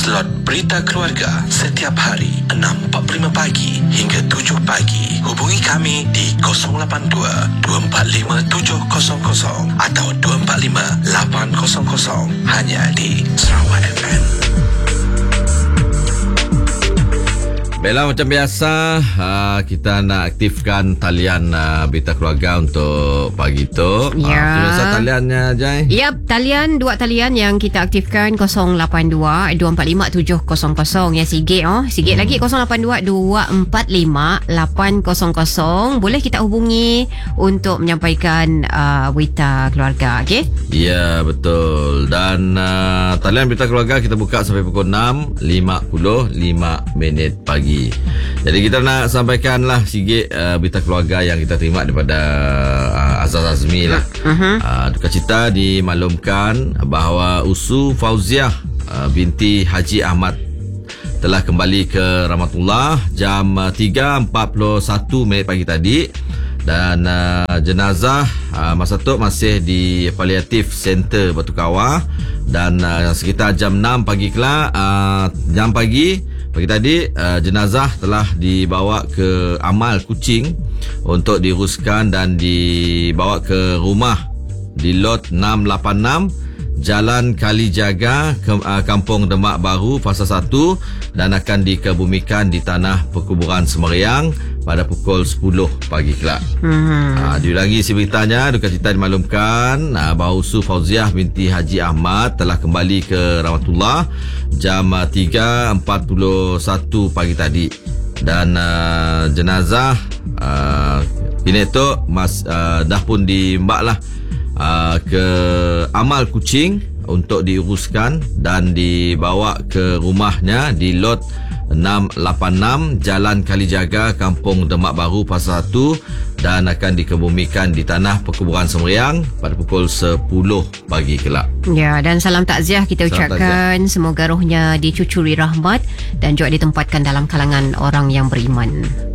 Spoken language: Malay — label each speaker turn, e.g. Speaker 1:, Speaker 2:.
Speaker 1: Slot Berita Keluarga setiap hari 6.45 pagi hingga 7 pagi. Hubungi kami di 082 245 700 atau 245 800 hanya di Sarawak FM.
Speaker 2: Baiklah, macam biasa kita nak aktifkan talian Berita Keluarga untuk pagi tu.
Speaker 3: Ya.
Speaker 2: Biasa taliannya, Jai.
Speaker 3: Yap, dua talian yang kita aktifkan 082 245 700 ya, sikit sikit lagi 082 245 800. Boleh kita hubungi untuk menyampaikan berita keluarga, okey?
Speaker 2: Ya, betul. Dan talian Berita Keluarga kita buka sampai pukul 6.55 pagi. Jadi kita nak sampaikanlah sikit berita keluarga yang kita terima daripada Azaz Azmi lah. Duka cita dimaklumkan bahawa Usu Fauziah binti Haji Ahmad telah kembali ke Rahmatullah jam 3.41 pagi tadi. Dan jenazah masa tu masih di Palliative Center Batu Kawah. Dan sekitar jam 6 pagi pagi tadi jenazah telah dibawa ke Amal Kuching untuk diuruskan dan dibawa ke rumah di lot 686 Jalan Kalijaga, Kampung Demak Baru, Fasa 1, dan akan dikebumikan di Tanah Perkuburan Semeriang pada pukul 10 pagi kelak. Diulangi si beritanya, duka cita dimaklumkan bahawa Usu Fauziah binti Haji Ahmad telah kembali ke Rahmatullah jam 3.41 pagi tadi. Dan jenazah ini tu dah pun dimbak lah ke Amal Kuching untuk diuruskan dan dibawa ke rumahnya di lot 686 Jalan Kalijaga, Kampung Demak Baru, Pasar 1, dan akan dikebumikan di Tanah Perkuburan Semeriang pada pukul 10 pagi kelak.
Speaker 3: Ya, dan salam takziah kita ucapkan. Semoga rohnya dicucuri rahmat dan juga ditempatkan dalam kalangan orang yang beriman.